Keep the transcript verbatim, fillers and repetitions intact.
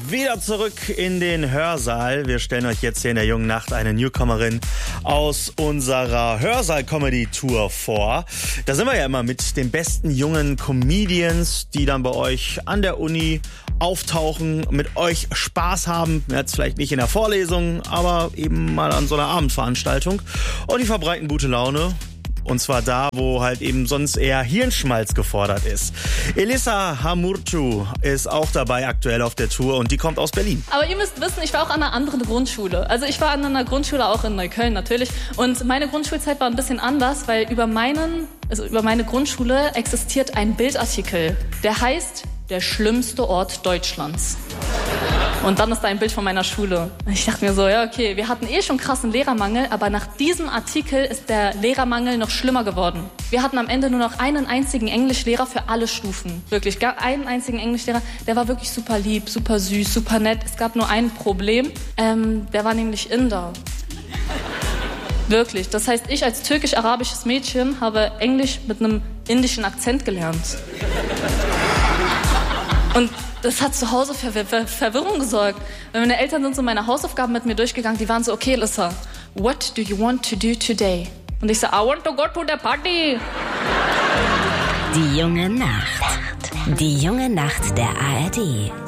wieder zurück in den Hörsaal. Wir stellen euch jetzt hier in der jungen Nacht eine Newcomerin aus unserer Hörsaal-Comedy-Tour vor. Da sind wir ja immer mit den besten jungen Comedians, die dann bei euch an der Uni auftauchen, mit euch Spaß haben. Jetzt vielleicht nicht in der Vorlesung, aber eben mal an so einer Abendveranstaltung. Und die verbreiten gute Laune. Und zwar da, wo halt eben sonst eher Hirnschmalz gefordert ist. Elissa Hamurcu ist auch dabei aktuell auf der Tour und die kommt aus Berlin. Aber ihr müsst wissen, ich war auch an einer anderen Grundschule. Also ich war an einer Grundschule auch in Neukölln natürlich. Und meine Grundschulzeit war ein bisschen anders, weil über meinen, also über meine Grundschule existiert ein Bildartikel, der heißt Der schlimmste Ort Deutschlands. Und dann ist da ein Bild von meiner Schule. Ich dachte mir so, ja okay, wir hatten eh schon krassen Lehrermangel, aber nach diesem Artikel ist der Lehrermangel noch schlimmer geworden. Wir hatten am Ende nur noch einen einzigen Englischlehrer für alle Stufen. Wirklich, gar einen einzigen Englischlehrer. Der war wirklich super lieb, super süß, super nett. Es gab nur ein Problem, ähm, der war nämlich Inder. Wirklich, das heißt, ich als türkisch-arabisches Mädchen habe Englisch mit einem indischen Akzent gelernt. Und das hat zu Hause für Ver- Ver- Verwirrung gesorgt. Weil meine Eltern sind so meine Hausaufgaben mit mir durchgegangen. Die waren so, okay, Elissa, what do you want to do today? Und ich so, I want to go to the party. Die junge Nacht. Die junge Nacht der A R D.